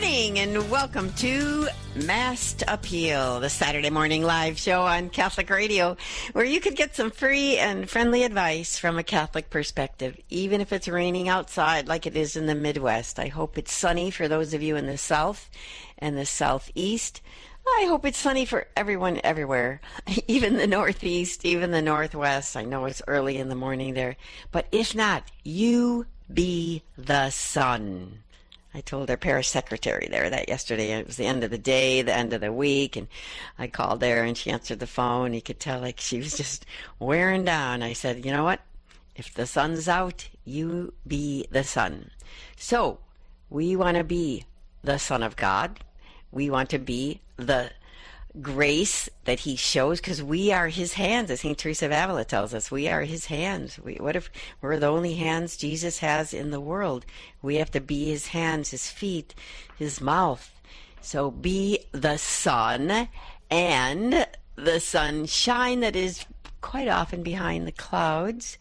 morning and welcome to Mass Appeal, the Saturday morning live show on Catholic Radio, where you could get some free and friendly advice from a Catholic perspective, even if it's raining outside like it is in the Midwest. I hope it's sunny for those of you in the South and the Southeast. I hope it's sunny for everyone everywhere, even the Northeast, even the Northwest. I know it's early in the morning there, but if not, you be the sun. I told our parish secretary there that yesterday. It was the end of the day, the end of the week, and I called there and she answered the phone. You could tell like she was just wearing down. I said, you know what? If the sun's out, you be the sun. So we want to be the Son of God. We want to be the grace that he shows, because we are his hands, as St. Teresa of Avila tells us. We are his hands. What if we're the only hands Jesus has in the world? We have to be his hands, his feet, his mouth. So be the sun and the sunshine that is quite often behind the clouds.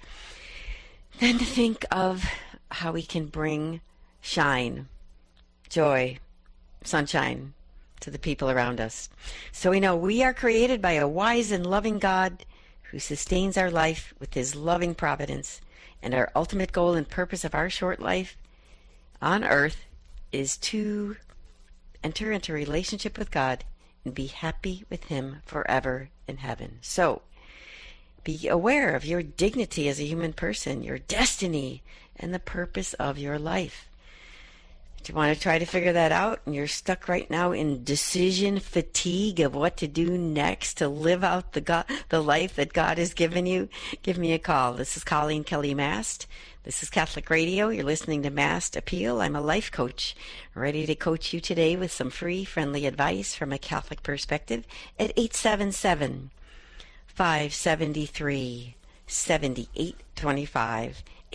Then to think of how we can bring shine, joy, sunshine to the people around us. So we know we are created by a wise and loving God who sustains our life with his loving providence, and our ultimate goal and purpose of our short life on earth is to enter into relationship with God and be happy with him forever in heaven. So be aware of your dignity as a human person, your destiny, and the purpose of your life. If you want to try to figure that out and you're stuck right now in decision fatigue of what to do next to live out the life that God has given you, give me a call. This is Colleen Kelly Mast. This is Catholic Radio. You're listening to Mass Appeal. I'm a life coach, ready to coach you today with some free, friendly advice from a Catholic perspective at 877-573-7825.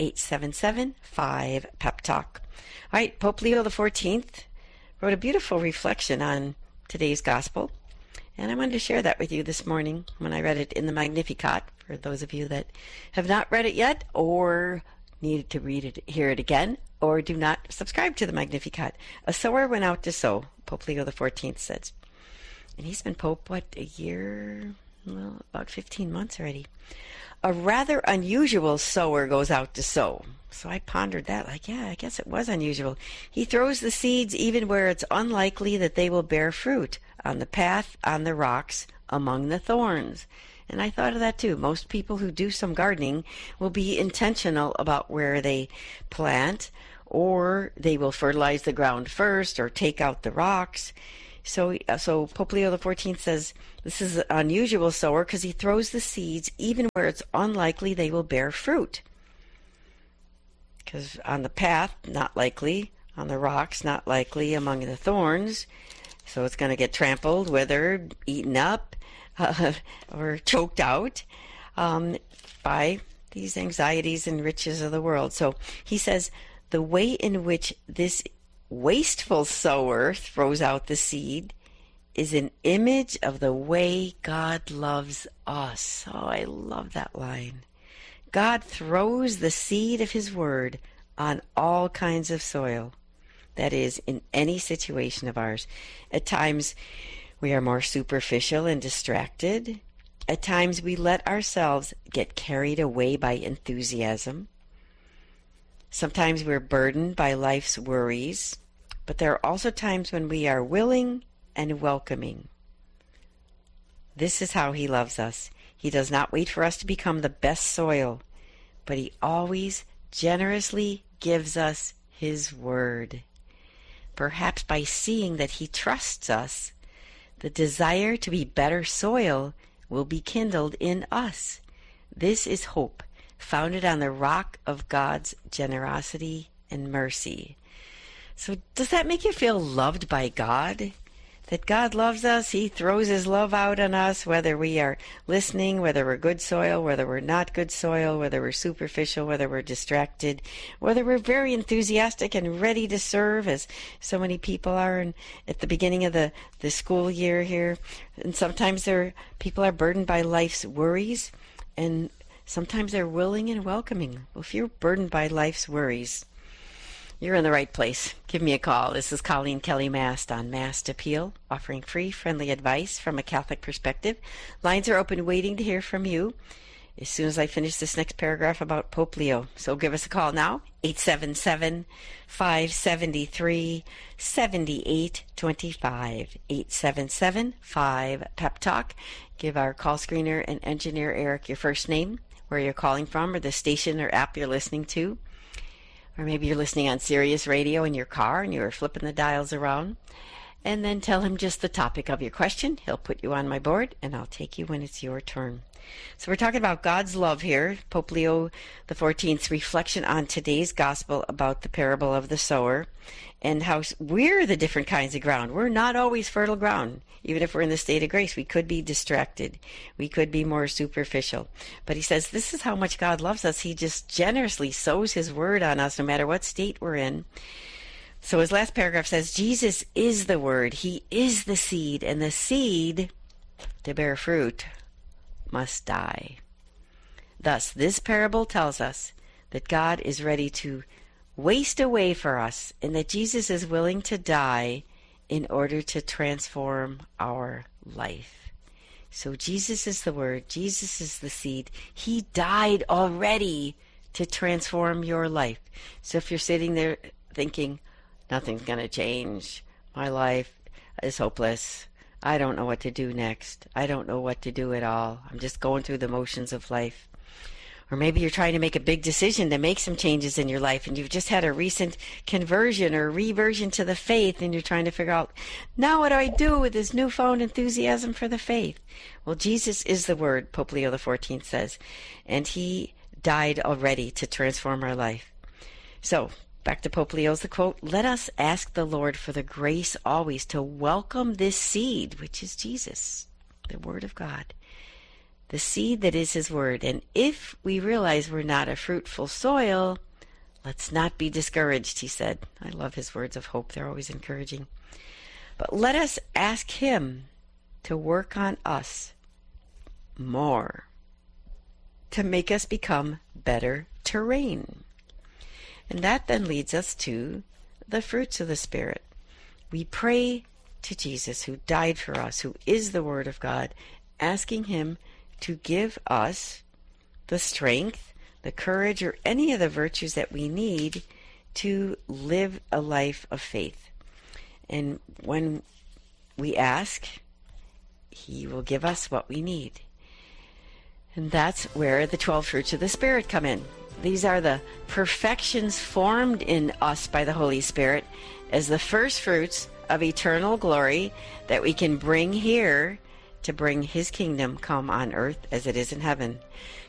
877-5-PEP-TALK. All right, Pope Leo XIV wrote a beautiful reflection on today's gospel, and I wanted to share that with you this morning when I read it in the Magnificat, for those of you that have not read it yet or needed to read it, hear it again, or do not subscribe to the Magnificat. A sower went out to sow, Pope Leo XIV says. And he's been Pope, a year? Well, about 15 months already. A rather unusual sower goes out to sow. So I pondered that, I guess it was unusual. He throws the seeds even where it's unlikely that they will bear fruit, on the path, on the rocks, among the thorns. And I thought of that too. Most people who do some gardening will be intentional about where they plant, or they will fertilize the ground first or take out the rocks. So Pope Leo XIV says this is an unusual sower because he throws the seeds even where it's unlikely they will bear fruit. Because on the path, not likely. On the rocks, not likely. Among the thorns, so it's going to get trampled, withered, eaten up, or choked out by these anxieties and riches of the world. So he says the way in which this wasteful sower throws out the seed is an image of the way God loves us. Oh, I love that line. God throws the seed of his word on all kinds of soil. That is, in any situation of ours. At times, we are more superficial and distracted. At times, we let ourselves get carried away by enthusiasm. Sometimes we're burdened by life's worries, but there are also times when we are willing and welcoming. This is how he loves us. He does not wait for us to become the best soil, but he always generously gives us his word. Perhaps by seeing that he trusts us, the desire to be better soil will be kindled in us. This is hope, founded on the rock of God's generosity and mercy. So does that make you feel loved by God? That God loves us, he throws his love out on us, whether we are listening, whether we're good soil, whether we're not good soil, whether we're superficial, whether we're distracted, whether we're very enthusiastic and ready to serve, as so many people are at the beginning of the school year here. And sometimes people are burdened by life's worries, and sometimes they're willing and welcoming. Well, if you're burdened by life's worries, you're in the right place. Give me a call. This is Colleen Kelly Mast on Mast Appeal, offering free, friendly advice from a Catholic perspective. Lines are open, waiting to hear from you as soon as I finish this next paragraph about Pope Leo. So give us a call now, 877-573-7825, 877-5-PEP-TALK. Give our call screener and engineer Eric your first name, where you're calling from, or the station or app you're listening to. Or maybe you're listening on Sirius Radio in your car and you're flipping the dials around. And then tell him just the topic of your question. He'll put you on my board, and I'll take you when it's your turn. So we're talking about God's love here. Pope Leo XIV's reflection on today's gospel about the parable of the sower and how we're the different kinds of ground. We're not always fertile ground. Even if we're in the state of grace, we could be distracted. We could be more superficial. But he says this is how much God loves us. He just generously sows his word on us no matter what state we're in. So his last paragraph says, Jesus is the word. He is the seed, and the seed, to bear fruit, must die. Thus, this parable tells us that God is ready to waste away for us, and that Jesus is willing to die in order to transform our life. So Jesus is the word. Jesus is the seed. He died already to transform your life. So if you're sitting there thinking, nothing's going to change, my life is hopeless, I don't know what to do next, I don't know what to do at all, I'm just going through the motions of life. Or maybe you're trying to make a big decision to make some changes in your life, and you've just had a recent conversion or reversion to the faith, and you're trying to figure out, now what do I do with this newfound enthusiasm for the faith? Well, Jesus is the word, Pope Leo XIV says, and he died already to transform our life. So, back to Pope Leo's the quote, let us ask the Lord for the grace always to welcome this seed, which is Jesus, the Word of God, the seed that is his word. And if we realize we're not a fruitful soil, let's not be discouraged, he said. I love his words of hope. They're always encouraging. But let us ask him to work on us more, to make us become better terrain. And that then leads us to the fruits of the Spirit. We pray to Jesus, who died for us, who is the Word of God, asking him to give us the strength, the courage, or any of the virtues that we need to live a life of faith. And when we ask, he will give us what we need. And that's where the 12 fruits of the Spirit come in. These are the perfections formed in us by the Holy Spirit as the first fruits of eternal glory that we can bring here to bring his kingdom come on earth as it is in heaven.